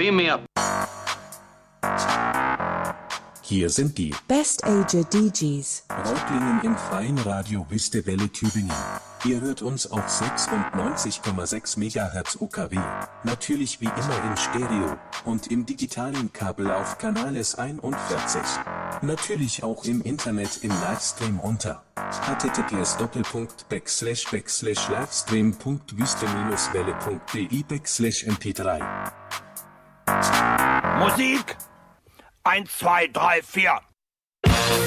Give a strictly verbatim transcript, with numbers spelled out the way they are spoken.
Beam me up. Hier sind die Best Ager D Js. Reutlingen im freien Radio Wüste Welle Tübingen. Ihr hört uns auf sechsundneunzig Komma sechs Megahertz U K W, natürlich wie immer in Stereo, und im digitalen Kabel auf Kanal S einundvierzig. Natürlich auch im Internet im Livestream unter https doppelpunkt backslash backslash livestream punkt wüste welle punkt de backslash M P drei. Musik! Eins, zwei, drei, vier.